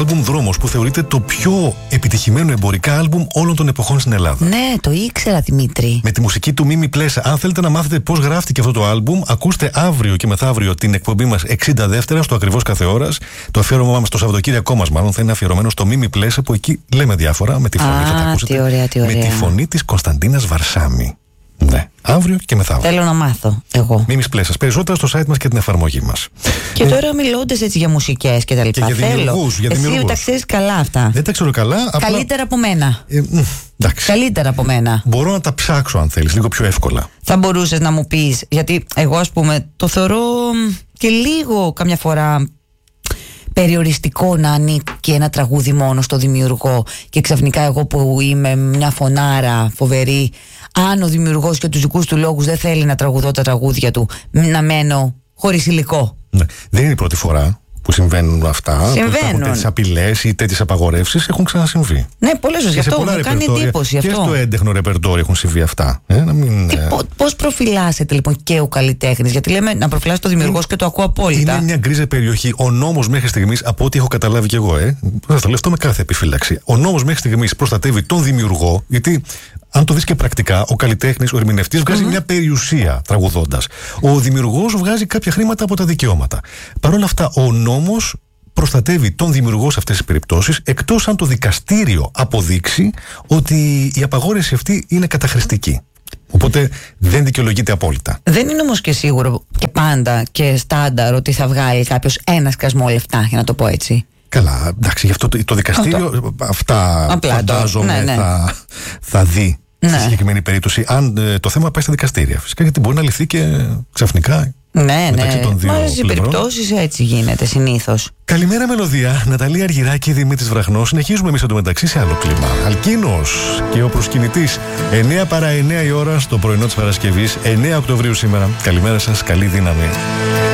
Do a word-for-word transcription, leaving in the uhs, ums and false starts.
άλμπουμ Δρόμος, που θεωρείται το πιο επιτυχημένο εμπορικά άλμπουμ όλων των εποχών στην Ελλάδα. Ναι, το ήξερα, Δημήτρη. Με τη μουσική του Μίμη Πλέσα. Αν θέλετε να μάθετε πώς γράφτηκε αυτό το άλμπουμ, ακούστε αύριο και μεθαύριο την εκπομπή μας εξήντα δεύτερα στο ακριβώς κάθε ώρας. Το αφιέρωμά μας, το Σαββατοκύριακό μας μάλλον, θα είναι αφιερωμένο στο Μίμη Πλέσα, που εκεί λέμε διάφορα με τη φωνή. Α, θα τα ακούσετε. τι ωραία, τι ωραία. Με τη φωνή της Κωνσταντίνας Βαρσάμι. Ναι, αύριο και μεθαύριο. Θέλω να μάθω εγώ. Μίμης Πλέσας. Περισσότερα στο site μας και την εφαρμογή μας. Και τώρα μιλώντας έτσι για μουσικές και τα λοιπά. Και για δημιουργούς, για Εσύ δημιουργούς. τα ξέρεις καλά αυτά. Δεν τα ξέρω καλά. Απλά... Καλύτερα από μένα. Ε, μ, εντάξει. Καλύτερα από μένα. Μπορώ να τα ψάξω αν θέλεις, λίγο πιο εύκολα. Θα μπορούσες να μου πεις, γιατί εγώ ας πούμε το θεωρώ και λίγο καμιά φορά περιοριστικό να ανήκει ένα τραγούδι μόνο στο δημιουργό και ξαφνικά εγώ που είμαι μια φωνάρα φοβερή, αν ο δημιουργός για τους δικούς του λόγους δεν θέλει να τραγουδώ τα τραγούδια του, να μένω χωρίς υλικό. Ναι. Δεν είναι η πρώτη φορά που συμβαίνουν αυτά. Συμβαίνουν. Τέτοιες απειλές ή τέτοιες απαγορεύσεις έχουν ξανασυμβεί. Ναι, πολλές φορές. Γι' αυτό μου κάνει εντύπωση και αυτό. στο έντεχνο ρεπερτόριο έχουν συμβεί αυτά. Ε, να μην, Τι, ε... πώς προφυλάσσεται λοιπόν και ο καλλιτέχνης? Γιατί λέμε να προφυλάσσει το δημιουργός και το ακούω απόλυτα. Είναι μια γκρίζα περιοχή. Ο νόμος μέχρι στιγμής, από ό,τι έχω καταλάβει κι εγώ, ε, θα το λέω αυτό με κάθε επιφύλαξη. Ο νόμος μέχρι στιγμής προστατεύει τον δημιουργό, γιατί αν το δεις και πρακτικά, ο καλλιτέχνης, ο ερμηνευτής βγάζει mm-hmm. μια περιουσία τραγουδώντας. Ο δημιουργός βγάζει κάποια χρήματα από τα δικαιώματα. Παρ' όλα αυτά, ο νόμος προστατεύει τον δημιουργό σε αυτές τις περιπτώσεις, εκτός αν το δικαστήριο αποδείξει ότι η απαγόρευση αυτή είναι καταχρηστική. Οπότε δεν δικαιολογείται απόλυτα. Δεν είναι όμως και σίγουρο και πάντα και στάνταρ ότι θα βγάλει κάποιος ένα σκασμό λεφτά, για να το πω έτσι. Καλά, εντάξει, γι' αυτό το, το δικαστήριο αυτό. αυτά Απλά φαντάζομαι ναι, ναι. Θα, θα δει ναι. στη συγκεκριμένη περίπτωση, αν ε, το θέμα πάει στα δικαστήρια. Φυσικά, γιατί μπορεί να λυθεί και ξαφνικά. Ναι, μεταξύ ναι. των δύο Μα στις περιπτώσεις έτσι γίνεται συνήθως. Καλημέρα, Μελωδία. Ναταλία Αργυράκη, Δημήτρης Βραχνός. Συνεχίζουμε εμείς εντωμεταξύ σε άλλο κλίμα. Αλκίνος και ο προσκυνητής. εννιά παρά εννιά η ώρα στο πρωινό της Παρασκευής, εννιά Οκτωβρίου σήμερα. Καλημέρα σας, καλή δύναμη.